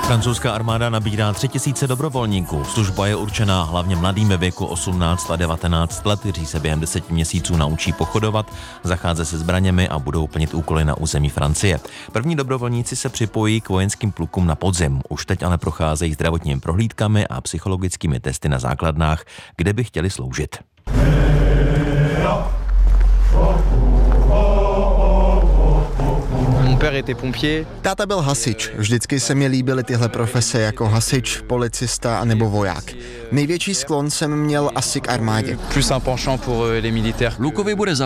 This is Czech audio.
Francouzská armáda nabírá 3000 dobrovolníků. Služba je určená hlavně mladým ve věku 18 a 19 let, kteří se během 10 měsíců naučí pochodovat, zacházet se zbraněmi a budou plnit úkoly na území Francie. První dobrovolníci se připojí k vojenským plukům na podzim. Už teď ale procházejí zdravotními prohlídkami a psychologickými testy na základnách, kde by chtěli sloužit. Táta byl hasič. Vždycky se mi líbily tyhle profese jako hasič, policista a nebo voják. Největší sklon jsem měl asi k armádě. Lukovi bude